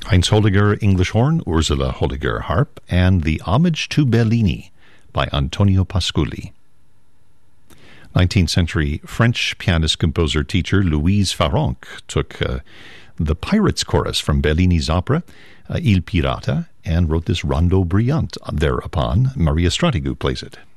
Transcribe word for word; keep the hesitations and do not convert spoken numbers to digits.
Heinz Holliger, English horn, Ursula Holliger, harp, and the Homage to Bellini by Antonio Pasculi. nineteenth century French pianist, composer, teacher Louise Farrenc took uh, the Pirates chorus from Bellini's opera uh, Il Pirata and wrote this rondo brillante. Thereupon, Maria Stratigu plays it.